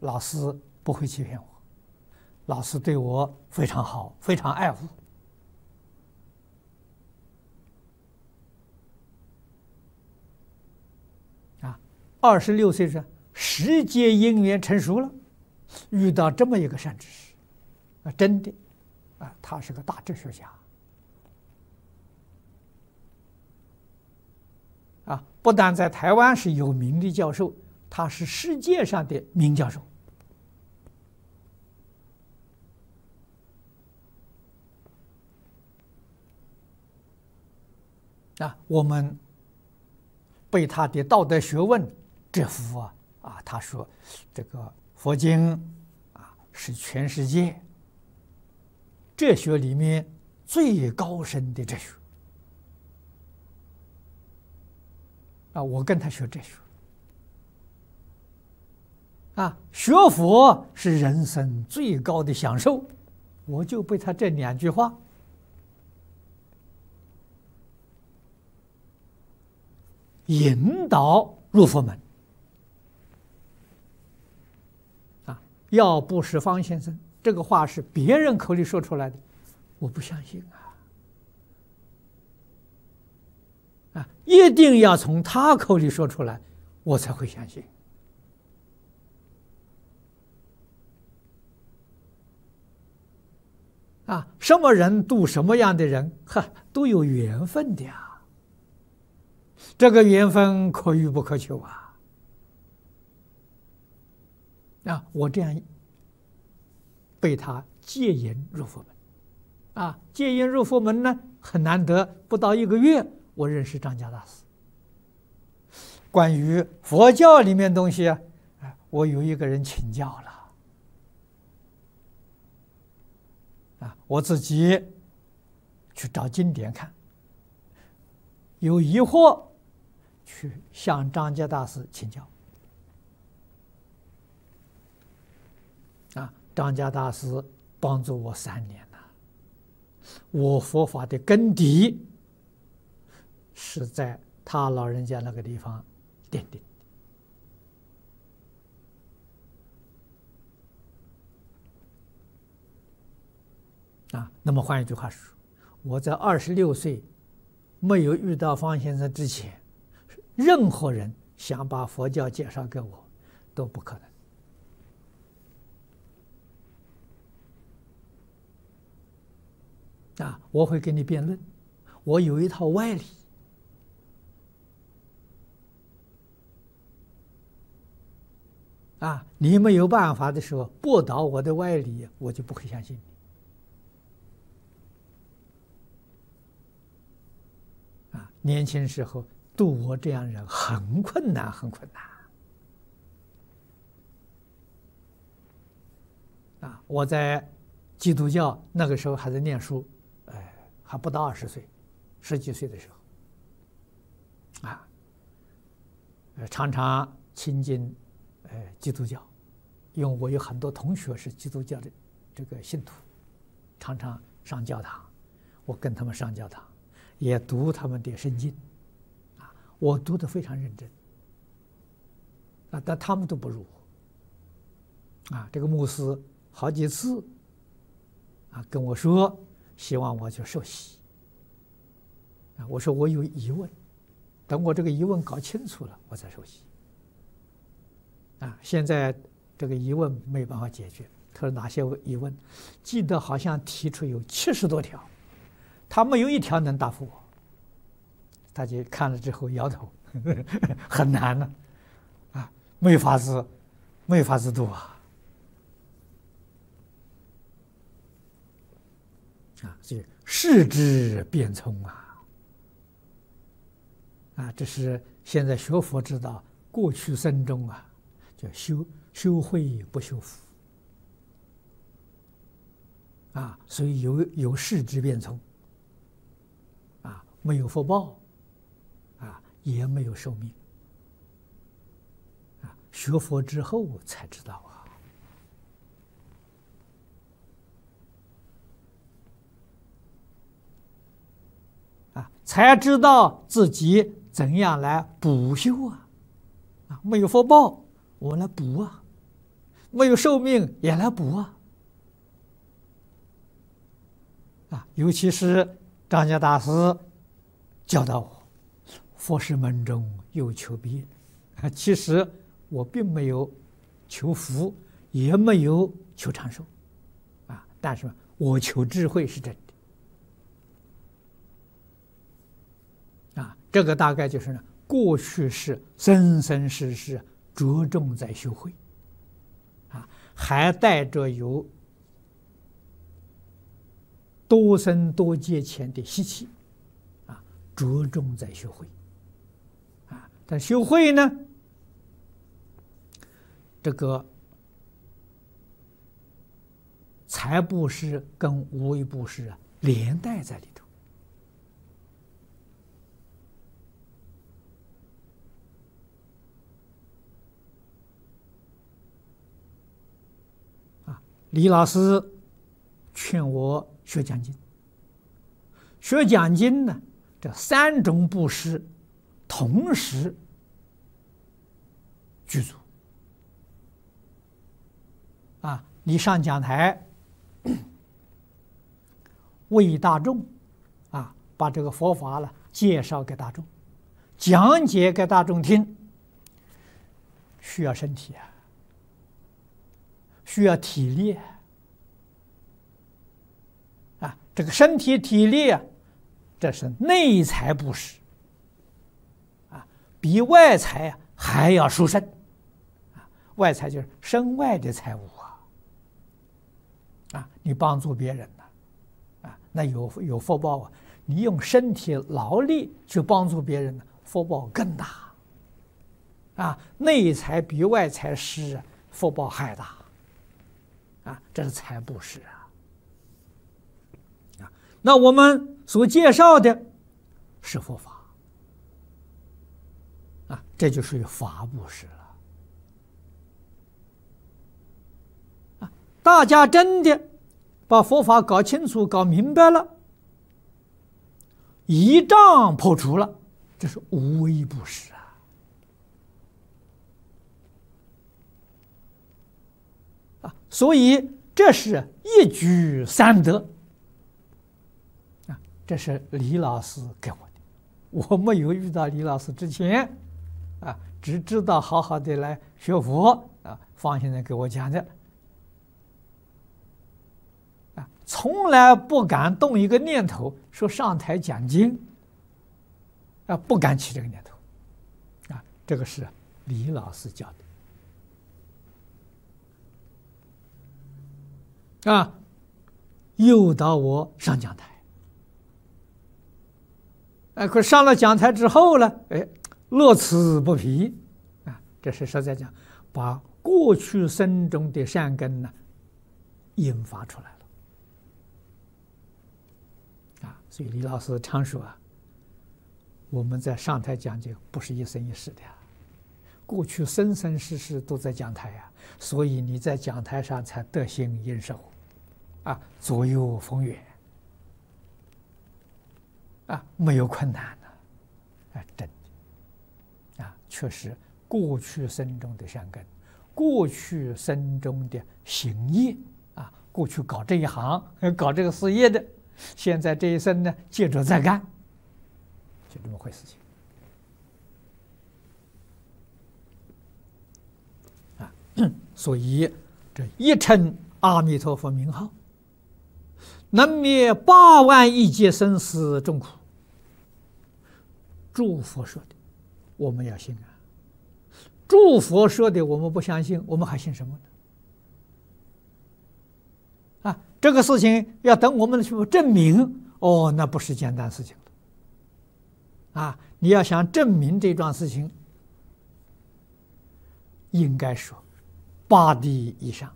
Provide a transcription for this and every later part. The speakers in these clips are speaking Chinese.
老师不会欺骗我，老师对我非常好，非常爱护。26岁时，时节因缘成熟了，遇到这么一个善知识，真的，他是个大哲学家，不但在台湾是有名的教授，他是世界上的名教授。我们被他的道德学问折服他说这个佛经是全世界哲学里面最高深的哲学我跟他学哲学学佛是人生最高的享受，我就被他这2句话引导入佛门要不是方先生这个话是别人口里说出来的，我不相信一定要从他口里说出来，我才会相信什么人度什么样的人，都有缘分的这个缘分可遇不可求我这样被他接引入佛门接引入佛门呢，很难得，不到1个月，我认识张家大师。关于佛教里面东西我有一个人请教了我自己去找经典看，有疑惑去向张家大师请教张家大师帮助我3年了，我佛法的根底是在他老人家那个地方奠定那么换一句话说，我在26岁没有遇到方先生之前，任何人想把佛教介绍给我都不可能我会跟你辩论，我有一套歪理你没有办法的时候驳倒我的歪理，我就不会相信你年轻时候度我这样人很困难，很困难我在基督教那个时候还在念书，还不到20岁，10几岁的时候常常亲近基督教，因为我有很多同学是基督教的这个信徒，常常上教堂，我跟他们上教堂，也读他们的圣经我读得非常认真但他们都不如我这个牧师好几次跟我说希望我去受洗我说我有疑问，等我这个疑问搞清楚了我再受洗现在这个疑问没办法解决。他说哪些疑问？记得好像提出有70多条，他没有一条能答复我。大家看了之后摇头，很难呢没法子读所以世之变聪这是现在学佛之道，过去僧中叫修慧不修福所以有世之变聪没有福报也没有寿命学佛之后才知道才知道自己怎样来补修没有福报，我们来补没有寿命也来补尤其是张家大师教导我，佛事门中有求必应其实我并没有求福，也没有求长寿但是我求智慧是真的这个大概就是呢，过去是生生世世着重在修慧还带着有多生多劫前的习气着重在修慧但修慧呢，这个财布施跟无为布施连带在里头李老师劝我学讲经，学讲经呢，这3种布施同时具足你上讲台为大众把这个佛法介绍给大众，讲解给大众听，需要身体需要体力这个身体体力这是内财布施比外财还要殊胜外财就是身外的财物你帮助别人那有福报你用身体劳力去帮助别人福报更大内财比外财施福报还大这是财布施那我们所介绍的是佛法这就属于法布施了大家真的把佛法搞清楚搞明白了，依仗破除了，这是无为布施所以这是一举3得这是李老师给我的，我没有遇到李老师之前只知道好好的来学佛方先生给我讲的从来不敢动一个念头说上台讲经不敢起这个念头这个是李老师教的诱导我上讲台可上了讲台之后呢乐此不疲这是实在讲把过去生中的善根引发出来了所以李老师常说我们在上台讲经不是一生一世的过去生生世世都在讲台所以你在讲台上才得心应手左右逢源没有困难真的确实过去生中的善根，过去生中的行业过去搞这一行搞这个事业的，现在这一生呢接着再干，就这么回事情所以这一称阿弥陀佛名号，能灭8万亿劫生死众苦。诸佛说的我们要信诸佛说的我们不相信，我们还信什么呢这个事情要等我们去证明那不是简单事情了你要想证明这桩事情，应该说8地以上，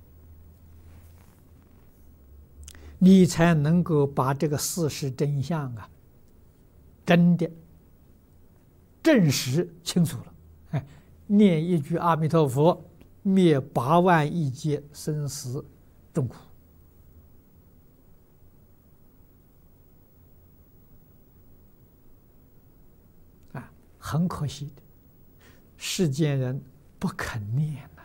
你才能够把这个事实真相真的证实清楚了念一句阿弥陀佛，灭8万亿劫生死众苦很可惜的，世间人不肯念